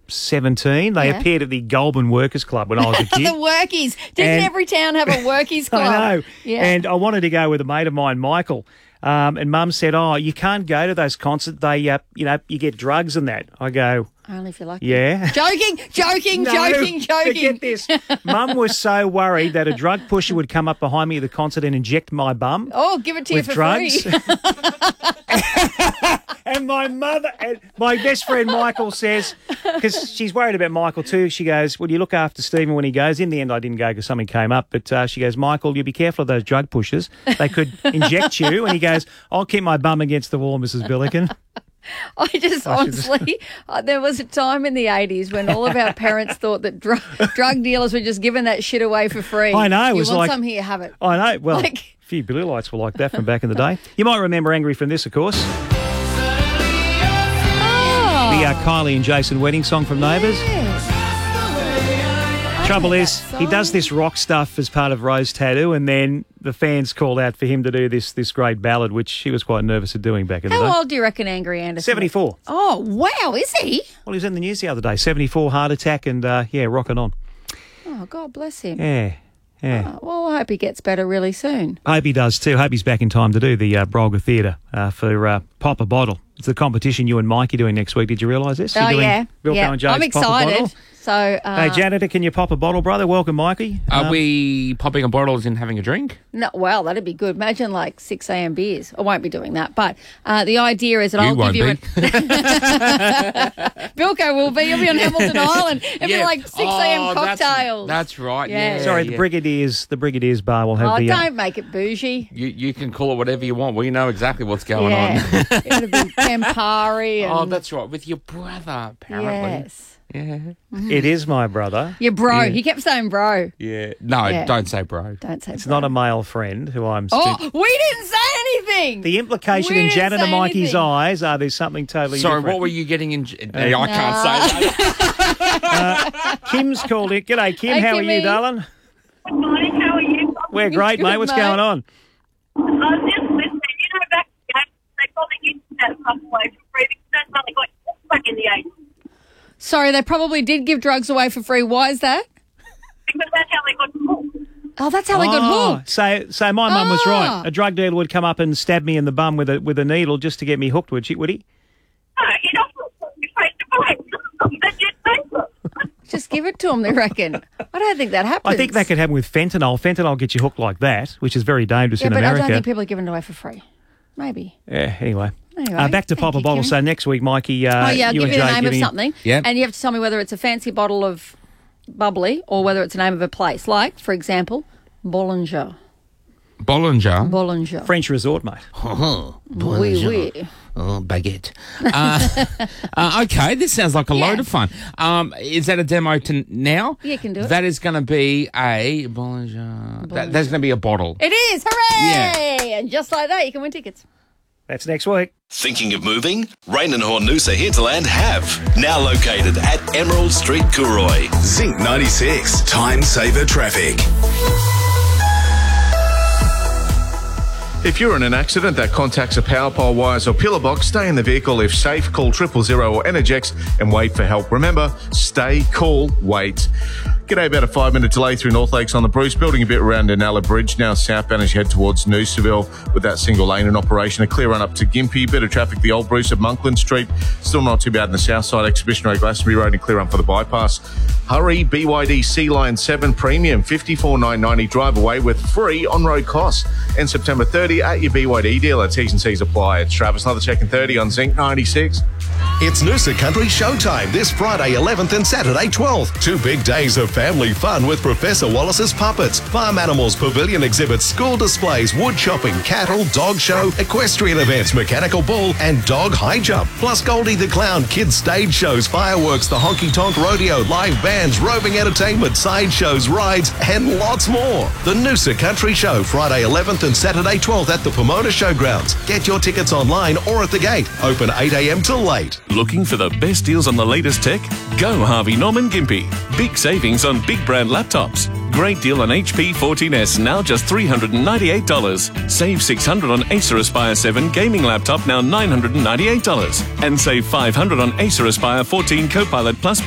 17. They appeared at the Goulburn Workers Club when I was a kid. The workies. Didn't every town have a workies club? I know. Yeah. And I wanted to go with a mate of mine, Michael. And Mum said, you can't go to those concerts. They, you get drugs and that. I go, only if you're lucky. yeah. Joking. Forget this. Mum was so worried that a drug pusher would come up behind me at the concert and inject my bum. Oh, give it to you for drugs. free. And my mother, and my best friend Michael says, because she's worried about Michael too, she goes, well, you look after Stephen when he goes. In the end, I didn't go because something came up, but she goes, Michael, you be careful of those drug pushers. They could inject you. And he goes, I'll keep my bum against the wall, Mrs. Billiken. Honestly, there was a time in the 80s when all of our parents thought that drug dealers were just giving that shit away for free. I know. It was you want like, some, here, have it. I know. Well, a few blue lights were like that from back in the day. You might remember Angry from this, of course. The Kylie and Jason wedding song from Neighbours. Trouble is, he does this rock stuff as part of Rose Tattoo, and then the fans called out for him to do this great ballad, which he was quite nervous at doing back in the day. How old do you reckon Angry Anderson? 74. Oh, wow, is he? Well, he was in the news the other day. 74, heart attack, and rocking on. Oh, God bless him. Yeah. Oh, well, I hope he gets better really soon. I hope he does too. I hope he's back in time to do the Brolga Theatre for Pop a Bottle. It's the competition you and Mike are doing next week. Did you realise this? Oh, yeah. Bilko and Jake's I'm excited. So, hey, janitor, can you pop a bottle, brother? Welcome, Mikey. Are we popping a bottle as in having a drink? No, well, that'd be good. Imagine like 6 a.m. beers. I won't be doing that. But the idea is that I'll give you Bilko will be. You'll be on Hamilton Island. It'll be like 6 a.m. cocktails. That's right. Yeah. Yeah. Sorry, the Brigadier's bar will have don't make it bougie. You can call it whatever you want. We know exactly what's going on. It'll be Campari. And, that's right. With your brother, apparently. Yes. Yeah. It is my brother. Your bro. He kept saying bro. Yeah. No, don't say bro. Don't say It's bro. not a male friend who I'm... we didn't say anything. The implication in janitor Mikey's eyes are there's something totally different. What were you getting in... I can't say that. Kim's called it. G'day, Kim. Hey, how Kimmy. are you, darling? Good morning, how are you? We're great, Good, mate. What's mate. going on? I was just listening. Back in the 80s, they probably used that stuff away for free because that's something like back in the 80s. Sorry, they probably did give drugs away for free. Why is that? Because that's how they got hooked. Oh, that's how they got hooked. So my mum was right. A drug dealer would come up and stab me in the bum with a needle just to get me hooked, would he? No, he'd offer you face to face. That's just Facebook. Just give it to them, they reckon. I don't think that happens. I think that could happen with fentanyl. Fentanyl gets you hooked like that, which is very dangerous in but America. I don't think people are giving it away for free. Maybe. Yeah, anyway. Back to thank Pop a you, Bottle. Kimmy. So next week, Mikey, I'll you give and you the Jay name of something. Yeah. And you have to tell me whether it's a fancy bottle of bubbly or whether it's the name of a place. Like, for example, Bollinger. Bollinger? French resort, mate. Oui, oui. Oh, baguette. Okay, this sounds like a load of fun. Is that a demo now? You can do it. That is going to be a Bollinger. That's going to be a bottle. It is. Hooray! And just like that, you can win tickets. That's next week. Thinking of moving? Rain and Horn Noosa Hinterland have. Now located at Emerald Street, Cooroy. Zinc 96. Time saver traffic. If you're in an accident that contacts a power pole, wires or pillar box, stay in the vehicle. If safe, call 000 or Energex and wait for help. Remember, stay, call, wait. G'day, about a 5-minute delay through North Lakes on the Bruce, building a bit around Denella Bridge, now southbound as you head towards Noosaville with that single lane in operation. A clear run up to Gympie, bit of traffic the Old Bruce at Monkland Street, still not too bad in the south side, Exhibition Road, Glastonbury Road, and clear run for the bypass. Hurry, BYD Sea Line 7 Premium, $54,990, drive away with free on-road costs. And September 30 at your BYD dealer. T's and C's apply. It's Travis, another check in 30 on Zinc 96. It's Noosa Country Showtime this Friday 11th and Saturday 12th. 2 big days of family fun with Professor Wallace's Puppets, Farm Animals Pavilion exhibits, school displays, wood chopping, cattle, dog show, equestrian events, mechanical bull and dog high jump. Plus Goldie the Clown, kids stage shows, fireworks, the Honky Tonk Rodeo, live bands, roving entertainment, side shows, rides and lots more. The Noosa Country Show, Friday 11th and Saturday 12th at the Pomona Showgrounds. Get your tickets online or at the gate. Open 8 a.m. till late. Looking for the best deals on the latest tech? Go Harvey Norman Gympie. Big savings on big brand laptops. Great deal on HP 14S, now just $398. Save $600 on Acer Aspire 7 gaming laptop, now $998. And save $500 on Acer Aspire 14 Copilot Plus